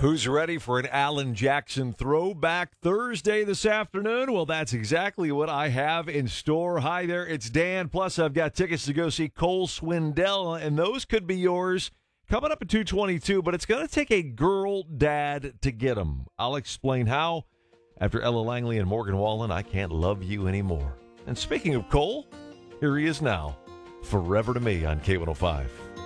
Who's ready for an Alan Jackson throwback Thursday this afternoon? Well, that's exactly what I have in store. Hi there, it's Dan. Plus, I've got tickets to go see Cole Swindell, and those could be yours coming up at 2:22, but it's going to take a girl dad to get them. I'll explain how after Ella Langley and Morgan Wallen, I Can't Love You Anymore. And speaking of Cole, here he is now, Forever to Me on K105.